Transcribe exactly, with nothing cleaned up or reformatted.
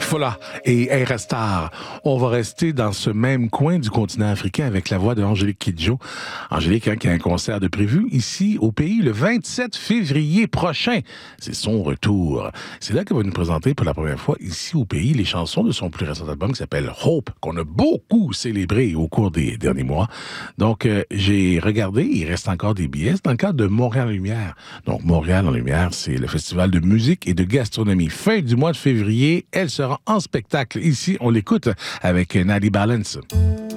Fola et Air Star. On va rester dans ce même coin du continent africain avec la voix de Angélique Kidjo. Angélique, hein, qui a un concert de prévu ici au pays le vingt-sept février prochain. C'est son retour. C'est là qu'elle va nous présenter pour la première fois ici au pays les chansons de son plus récent album qui s'appelle Hope, qu'on a beaucoup célébré au cours des derniers mois. Donc, euh, j'ai regardé, il reste encore des billets. C'est dans le cadre de Montréal en Lumière. Donc, Montréal en Lumière, c'est le festival de musique et de gastronomie. Fin du mois de février, elle sera en spectacle. Ici, on l'écoute avec Natty Balance.